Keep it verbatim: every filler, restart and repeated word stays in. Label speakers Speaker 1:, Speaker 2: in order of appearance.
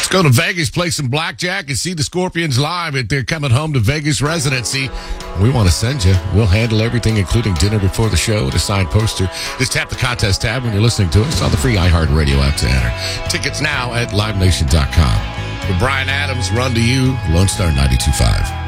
Speaker 1: Let's go to Vegas, play some blackjack, and see the Scorpions live at their coming home to Vegas residency. We want to send you. We'll handle everything, including dinner before the show, a signed poster. Just tap the contest tab when you're listening to us on the free iHeartRadio app to enter. Tickets now at live nation dot com. For Brian Adams, Run to You, Lone Star ninety-two point five.